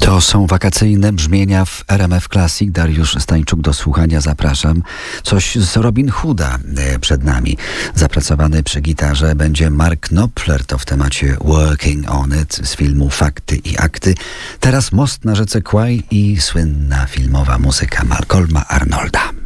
To są wakacyjne brzmienia w RMF Classic. Dariusz Stańczuk, do słuchania zapraszam. Coś z Robin Hooda przed nami. Zapracowany przy gitarze będzie Mark Knopfler, to w temacie Working on It z filmu Fakty i Akty. Teraz Most na rzece Kwai i słynna filmowa muzyka Malcolma Arnolda.